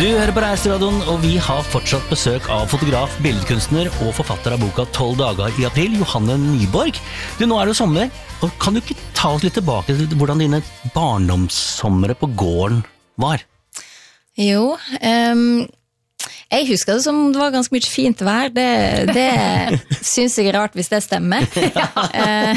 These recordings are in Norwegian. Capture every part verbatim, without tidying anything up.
Du hører på Reiseradioen, og vi har fortsatt besøk av fotograf, billedkunstner og forfatter av boka tolv dager i april, Johanne Nyborg. Du, nå er det sommer, og kan du ikke ta oss litt tilbake til hvordan dine barndomssomre på gården var? Jo, um, jeg husker det som det var ganske mye fint vær. Det, det synes jeg er rart hvis det stemmer. Ja.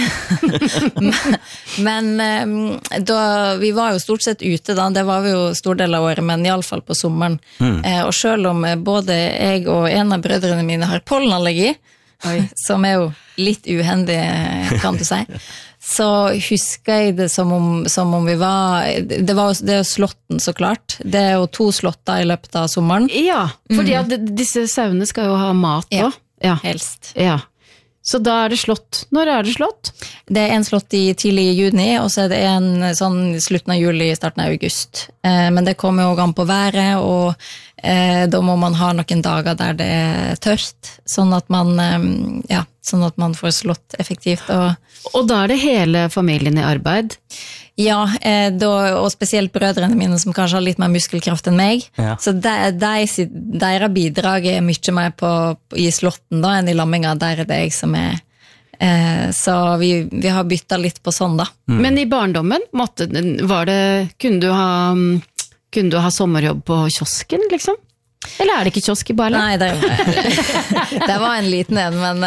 Men um, da, vi var jo stort sett ute da, det var vi jo stor del av året, men i alle fall på sommeren. Mm. Uh, og selv om både jeg og en av brødrene mine har pollenallergi, Oi. Som er jo litt uhendig, kan du si, så husker jeg det som om, som om vi var, det var det er jo slåtten så klart, det er jo to slåtter i løpet av sommeren. Ja, fordi mm. at disse sauene skal jo ha mat ja, også. Ja, helst. Ja. Så da er det slått. Når er det slått? Det er en slått i tidlig i juni, og så er det en sånn slutten av juli, starten av august. Eh, men det kommer jo an på været, og eh, da må man ha noen dager der det er tørt, sånn at man, eh, ja, sånn at man får slått effektivt. Og, og da er det hele familien i arbeid? Ja, eh, da, og spesielt brødrene mine som kanskje har litt mer muskelkraft enn meg. Ja. Så de, de, deres bidrag er mye mer på, i slåtten da, enn i lamminga. Der er det jeg som er. Eh, så vi, vi har byttet litt på sånn da. Mm. Men i barndommen, måtte, var det, kunne, du ha, kunne du ha sommerjobb på kiosken, liksom? Eller er det ikke kiosk i Bærland? Nei, det, det var en liten en, men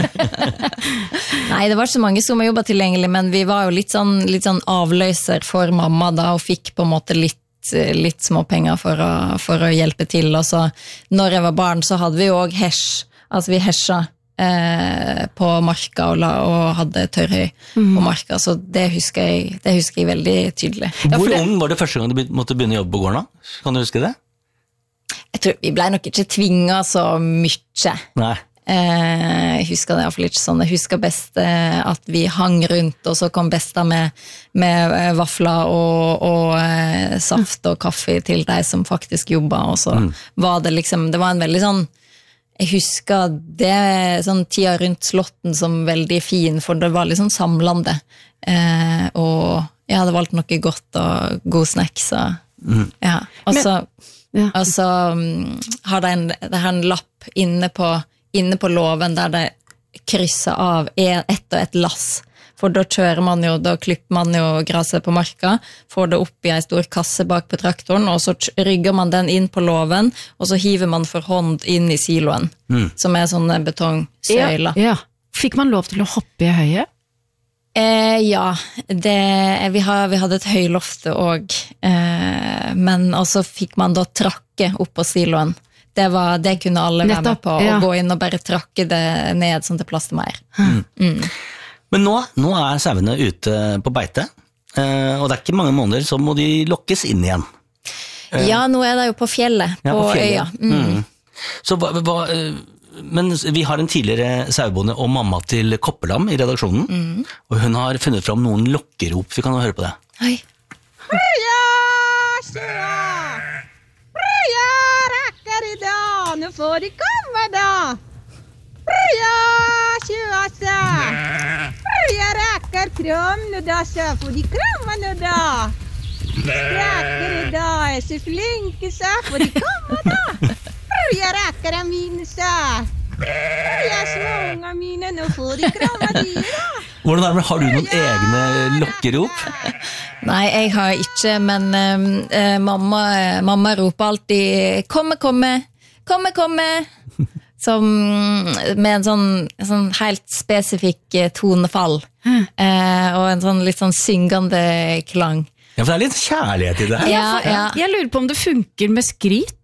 nei, det var ikke så mange sommerjobber tilgjengelig, men vi var jo litt sånn, litt sånn avløser for mamma da, og fikk på en måte litt, litt små penger for å, for å hjelpe til. Og så, når jeg var barn, så hadde vi jo også hesj, altså vi hesja eh, på marka og, la, og hadde tørrhøy mm. på marka, så det husker jeg, det husker jeg veldig tydelig. Hvor ja, ung var det første gang du måtte begynne å jobbe på gården da? Kan du huske det? Jeg tror vi ble nok ikke tvinget så mye. Nei. Eh, jeg husker det i hvert fall ikke sånn. Jeg husker best eh, at vi hang rundt, og så kom besta med, med eh, vafler og, og eh, saft og kaffe til de som faktisk jobbet, og så mm. var det liksom, det var en veldig sånn, jeg husker det sånn tida rundt slåtten som veldig fin, for det var litt sånn samlende. Eh, og ja, det var alt noe godt og god snacks, så mm. ja. Og så Ja. Og så um, har de en, de har en lapp inne på, inne på låven der de krysser av ett og ett lass. For da kjører man jo, da klipper man jo graset på marka, får det opp i en stor kasse bak på traktoren, og så rygger man den inn på låven, og så hiver man for hånd inn i siloen, mm. som er sånne betongsøyler. Ja, ja. Fikk man lov til å hoppe i høyet? Eh, ja, det, vi, har, vi hadde et høylofte også, eh, men også fikk man da trakke opp på siloen. Det, var, det kunne alle være med på, ja. Å gå inn og bare trakke det ned sånn til plass til mer. Mm. Mm. Men nå, nå er sauene ute på beite, eh, og det er ikke mange måneder, så må de lokkes inn igjen. Eh, ja, nå er det jo på fjellet, på, ja, på fjellet. Øya. Mm. Mm. Så hva... hva Men vi har en tidligere sauebonde og mamma til Koppelam i redaksjonen, mm. og hun har funnet fram noen lokkerop. Vi kan jo høre på det. Hei. Frøya, sjøa! Frøya, rekker i dag, nå får de komme da! Frøya, sjøa, sjøa! Frøya, rekker kram nå da, så får de kramme nå da! Rekker i dag, er så flinke, så får de komme da! Jeg rekker av mine, så. Jeg små unger mine, nå får de kramme dyra. Hvordan er det? Har du noen egne lokkerop? Nei, jeg har ikke, men eh, mamma, mamma roper alltid komme, komme, komme, komme. Som, med en sånn, sånn helt spesifikk tonefall. Mm. Eh, og en sånn litt sånn syngende klang. Ja, for det er litt kjærlighet i det her. Ja, ja. Jeg lurer på om det funker med skryt.